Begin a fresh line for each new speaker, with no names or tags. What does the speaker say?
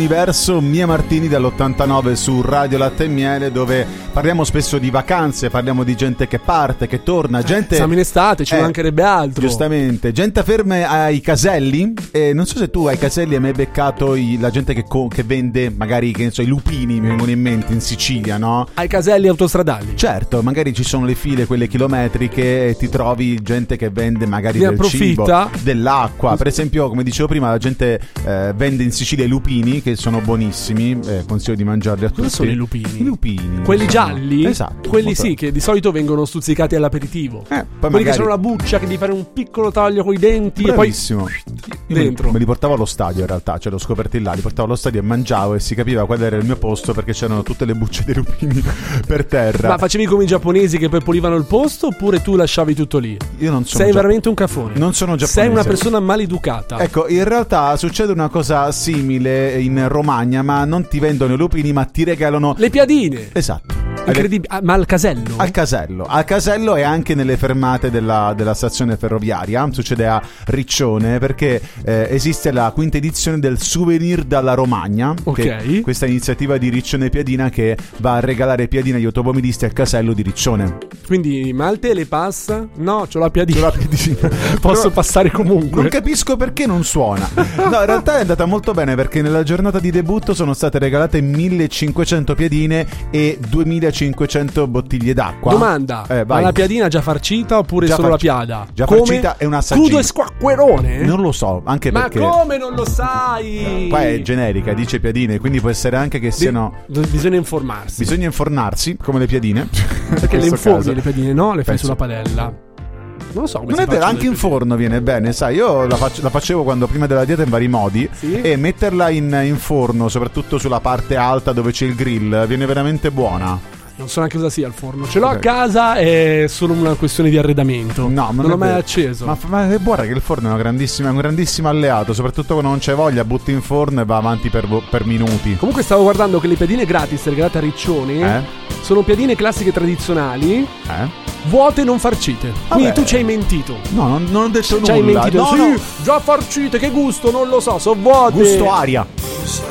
Universo, Mia Martini dall'89 su Radio Latte e Miele, dove parliamo spesso di vacanze, parliamo di gente che parte, che torna, gente...
Siamo in estate, ci mancherebbe altro.
Giustamente, gente ferma ai caselli. Non so se tu ai caselli hai mai beccato la gente che vende, magari, che ne so, i lupini, mi vengono in mente, in Sicilia, no?
Ai caselli autostradali.
Certo, magari ci sono le file, quelle chilometriche, e ti trovi gente che vende magari del cibo, dell'acqua. Per esempio, come dicevo prima, la gente vende in Sicilia i lupini, che sono buonissimi, consiglio di mangiarli a tutti.
Cosa sono i lupini?
I lupini.
Quelli gialli?
Esatto.
Quelli
molto...
sì, che di solito vengono stuzzicati all'aperitivo.
Poi
quelli
magari...
che sono la buccia, che devi fare un piccolo taglio coi denti.
Bravissimo.
E poi dentro.
Me li portavo allo stadio, in realtà, l'ho scoperti là, li portavo allo stadio e mangiavo, e si capiva qual era il mio posto, perché c'erano tutte le bucce dei lupini per terra.
Ma facevi come i giapponesi che poi pulivano il posto, oppure tu lasciavi tutto lì?
Io non sono...
Sei veramente un cafone.
Non sono giapponese.
Sei una persona maleducata.
Ecco, in realtà succede una cosa simile in Romagna, ma non ti vendono i lupini, ma ti regalano
le piadine.
Esatto.
Incredibile. Ma al casello?
Al casello e anche nelle fermate della stazione ferroviaria. Succede a Riccione, perché esiste la quinta edizione del Souvenir dalla Romagna,
ok,
questa iniziativa di Riccione Piadina, che va a regalare piadine agli automobilisti al casello di Riccione.
Quindi Malte le passa? No, c'ho la piadina. Posso passare comunque.
Non capisco perché non suona. No, in realtà è andata molto bene, perché nella giornata di debutto sono state regalate 1500 piadine e 2500 bottiglie d'acqua.
Domanda, ma la piadina già farcita oppure già solo la piada?
Già farcita e un assaggino.
Crudo e squacquerone?
Non lo so, anche perché...
Ma come non lo sai?
Qua è generica, dice piadine, quindi può essere anche che siano...
Bisogna informarsi.
Bisogna infornarsi, come le piadine.
Perché le inforni le piadine, no? Le fai sulla padella. Non lo so come
non è vero, anche in forno viene bene, sai. Io la facevo quando prima della dieta in vari modi, sì? E metterla in forno, soprattutto sulla parte alta dove c'è il grill, viene veramente buona.
Non so neanche cosa sia il forno. Ce l'ho a casa, è solo una questione di arredamento. No, non l'ho mai acceso.
Ma è buona che il forno è un grandissimo alleato. Soprattutto quando non c'è voglia, butti in forno e va avanti per minuti.
Comunque stavo guardando che le piadine gratis regalate a Riccione sono piadine classiche tradizionali, vuote non farcite. Quindi tu ci hai mentito.
No, non ho detto nulla.
Ci hai mentito.
No,
sì, già farcite, che gusto, non lo so, so vuote.
Gusto aria.